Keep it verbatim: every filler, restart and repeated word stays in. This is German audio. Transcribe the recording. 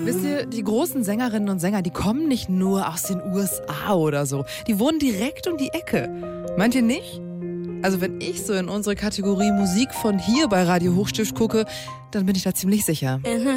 Wisst ihr, die großen Sängerinnen und Sänger, die kommen nicht nur aus den U S A oder so. Die wohnen direkt um die Ecke. Meint ihr nicht? Also wenn ich so in unsere Kategorie Musik von hier bei Radio Hochstift gucke, dann bin ich da ziemlich sicher.